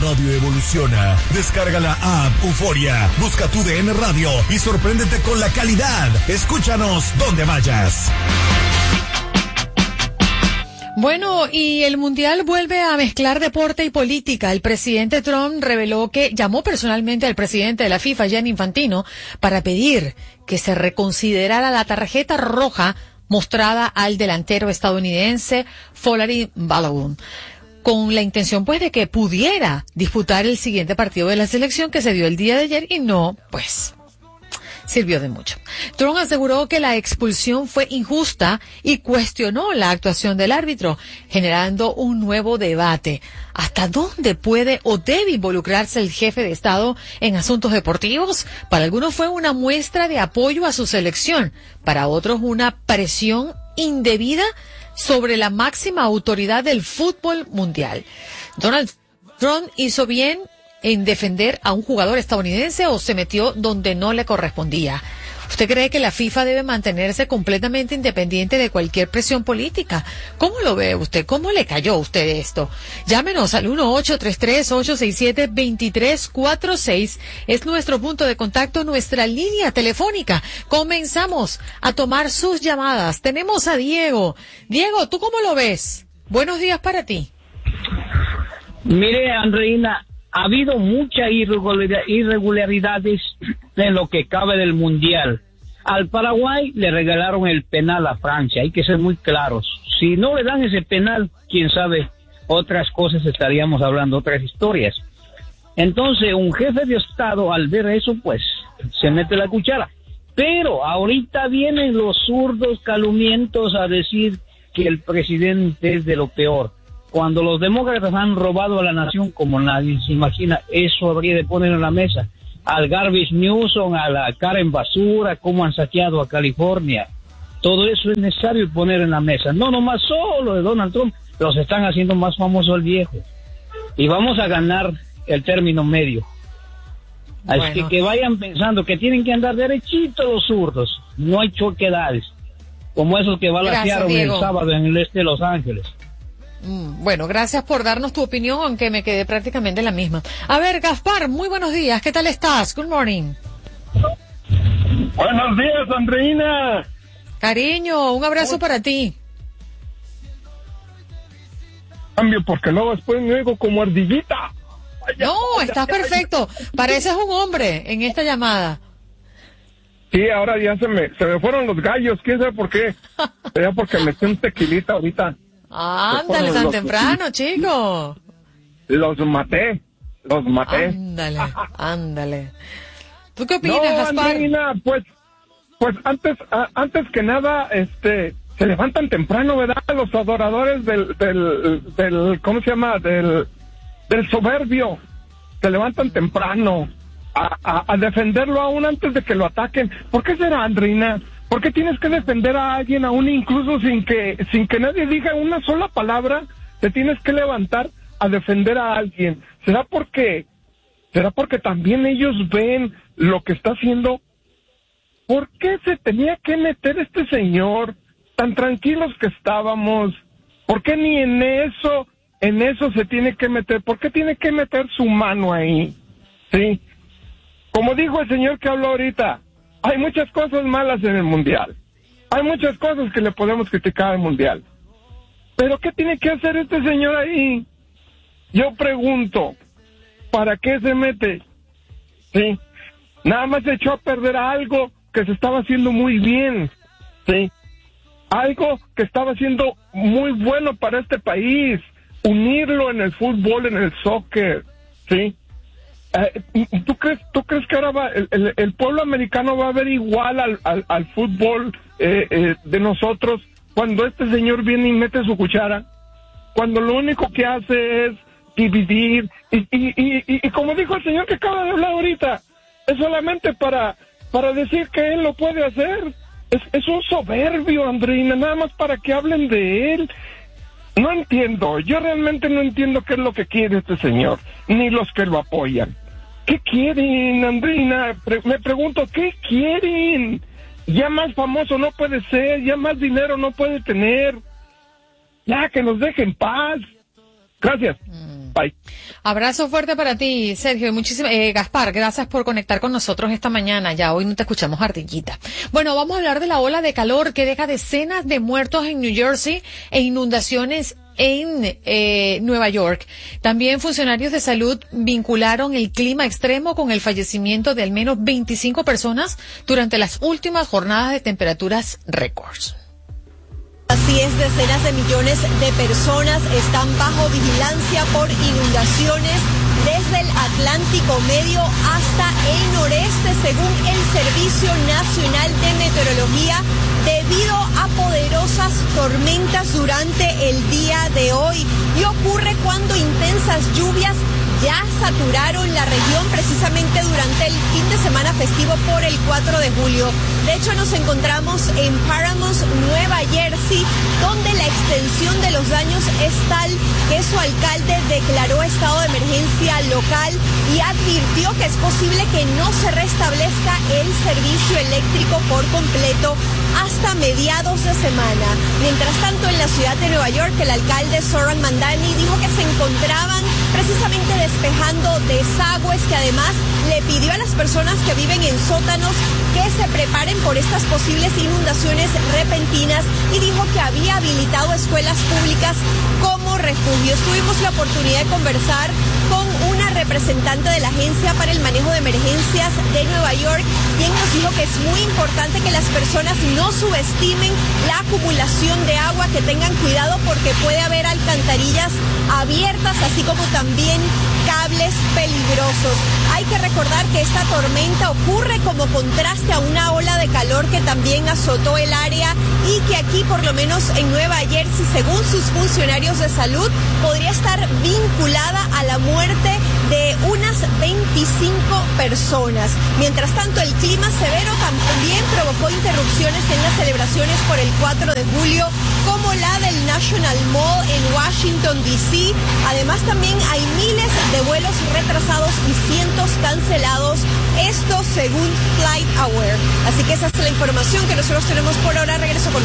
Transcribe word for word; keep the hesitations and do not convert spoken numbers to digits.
radio evoluciona. Descarga la app Euforia, busca tu D N Radio y sorpréndete con la calidad. Escúchanos donde vayas. Bueno, y el Mundial vuelve a mezclar deporte y política. El presidente Trump reveló que llamó personalmente al presidente de la FIFA, Gianni Infantino, para pedir que se reconsiderara la tarjeta roja mostrada al delantero estadounidense Folarin Balogun, con la intención pues de que pudiera disputar el siguiente partido de la selección que se dio el día de ayer y no, pues, sirvió de mucho. Trump aseguró que la expulsión fue injusta y cuestionó la actuación del árbitro, generando un nuevo debate. ¿Hasta dónde puede o debe involucrarse el jefe de Estado en asuntos deportivos? Para algunos fue una muestra de apoyo a su selección, para otros una presión indebida sobre la máxima autoridad del fútbol mundial. Donald Trump hizo bien en defender a un jugador estadounidense o se metió donde no le correspondía. ¿Usted cree que la FIFA debe mantenerse completamente independiente de cualquier presión política? ¿Cómo lo ve usted? ¿Cómo le cayó a usted esto? Llámenos al uno ocho tres tres, ocho seis siete, dos tres cuatro seis. Es nuestro punto de contacto, nuestra línea telefónica. Comenzamos a tomar sus llamadas. Tenemos a Diego. Diego, ¿tú cómo lo ves? Buenos días para ti. Mire, Andreina, ha habido muchas irregularidades en lo que cabe del Mundial. Al Paraguay le regalaron el penal a Francia, hay que ser muy claros. Si no le dan ese penal, quién sabe, otras cosas estaríamos hablando, otras historias. Entonces, un jefe de Estado, al ver eso, pues, se mete la cuchara. Pero ahorita vienen los zurdos calumnientos a decir que el presidente es de lo peor. Cuando los demócratas han robado a la nación como nadie se imagina, eso habría de poner en la mesa. Al Garbage Newsom, a la Karen Basura, cómo han saqueado a California. Todo eso es necesario poner en la mesa. No nomás solo de Donald Trump, los están haciendo más famoso al viejo. Y vamos a ganar el término medio. Así bueno. que que vayan pensando que tienen que andar derechito los zurdos. No hay choquedades. Como esos que balacearon el sábado en el este de Los Ángeles. Bueno, gracias por darnos tu opinión, aunque me quedé prácticamente la misma. A ver, Gaspar, muy buenos días, ¿qué tal estás? Good morning. Buenos días, Andreina. Cariño, un abrazo para ti. Cambio, porque luego después me oigo como ardillita. Vaya, no, vaya, estás vaya, perfecto. Vaya. Pareces un hombre en esta llamada. Sí, ahora ya se me, se me fueron los gallos, quién sabe por qué. Sería porque me eché un tequilita ahorita. Ándale, tan temprano, chico. Los maté, los maté. Ándale, ándale. ¿Tú qué opinas, no, Gaspar? Andreina, pues, pues antes, a, antes que nada, este, se levantan temprano, ¿verdad? Los adoradores del, del, del, ¿cómo se llama? Del, del soberbio. Se levantan temprano a, a, a defenderlo aún antes de que lo ataquen. ¿Por qué será, Andreina? ¿Por qué tienes que defender a alguien aún incluso sin que sin que nadie diga una sola palabra? Te tienes que levantar a defender a alguien. ¿Será porque será porque también ellos ven lo que está haciendo? ¿Por qué se tenía que meter este señor? Tan tranquilos que estábamos. ¿Por qué ni en eso en eso se tiene que meter? ¿Por qué tiene que meter su mano ahí? Sí. Como dijo el señor que habló ahorita, hay muchas cosas malas en el Mundial. Hay muchas cosas que le podemos criticar al Mundial. ¿Pero qué tiene que hacer este señor ahí? Yo pregunto, ¿para qué se mete? ¿Sí? Nada más se echó a perder algo que se estaba haciendo muy bien. ¿Sí? Algo que estaba haciendo muy bueno para este país. Unirlo en el fútbol, en el soccer. ¿Sí? ¿Tú crees, tú crees que ahora va, el, el, el pueblo americano va a ver igual al, al, al fútbol eh, eh, de nosotros cuando este señor viene y mete su cuchara? Cuando lo único que hace es dividir y, y, y, y, y como dijo el señor que acaba de hablar ahorita, es solamente para, para decir que él lo puede hacer. Es, es un soberbio, Andreina, nada más para que hablen de él. No entiendo, yo realmente no entiendo qué es lo que quiere este señor, ni los que lo apoyan. ¿Qué quieren, Andreina? Pre- me pregunto, ¿qué quieren? Ya más famoso no puede ser, ya más dinero no puede tener. Ya, que nos dejen paz. Gracias. Mm. Bye. Abrazo fuerte para ti, Sergio, y muchísimas, eh, Gaspar, gracias por conectar con nosotros esta mañana. Ya hoy no te escuchamos ardillita. Bueno, vamos a hablar de la ola de calor que deja decenas de muertos en New Jersey e inundaciones en eh, Nueva York. También funcionarios de salud vincularon el clima extremo con el fallecimiento de al menos veinticinco personas durante las últimas jornadas de temperaturas récords. Así es, decenas de millones de personas están bajo vigilancia por inundaciones desde el Atlántico Medio hasta el noreste, según el Servicio Nacional de Meteorología, debido a poderosas tormentas durante el día de hoy. Y ocurre cuando intensas lluvias ya saturaron la región precisamente durante el fin de semana festivo por el cuatro de julio. De hecho, nos encontramos en Paramount, Nueva Jersey, donde la extensión de los daños es tal que su alcalde declaró estado de emergencia local y advirtió que es posible que no se restablezca el servicio eléctrico por completo hasta mediados de semana. Mientras tanto, en la ciudad de Nueva York, el alcalde Zoran Mandani dijo que se encontraban precisamente despejando desagües, que además le pidió a las personas que viven en sótanos que se preparen por estas posibles inundaciones repentinas y dijo que había habilitado escuelas públicas como refugios. Tuvimos la oportunidad de conversar con una representante de la Agencia para el Manejo de Emergencias de Nueva York, quien nos dijo que es muy importante que las personas no subestimen la acumulación de agua, que tengan cuidado porque puede haber alcantarillas abiertas, así como también cables peligrosos. Hay que recordar que esta tormenta ocurre como contraste a una ola de calor que también azotó el área y que aquí, por lo menos en Nueva Jersey, según sus funcionarios de salud, podría estar vinculada a la muerte de unas veinticinco personas. Mientras tanto, el clima severo también provocó interrupciones en las celebraciones por el cuatro de julio, como la del National Mall en Washington, D C Además, también hay miles de vuelos retrasados y cientos cancelados, esto según FlightAware. Así que esa es la información que nosotros tenemos por ahora. Regreso con